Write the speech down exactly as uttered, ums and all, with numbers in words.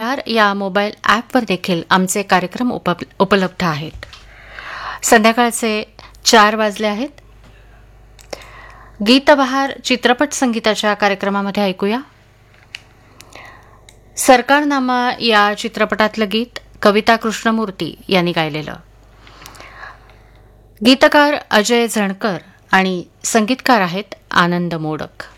गीतबहार या मोबाईल ॲपवर देखील आमचे कार्यक्रम उप उपलब्ध आहेत. संध्याकाळचे चार वाजले आहेत. गीतबहार चित्रपट संगीताच्या कार्यक्रमामध्ये ऐकूया सरकारनामा या चित्रपटातलं गीत कविता कृष्णमूर्ती यांनी गायलेलं. गीतकार अजय झणकर आणि संगीतकार आहेत आनंद मोडक.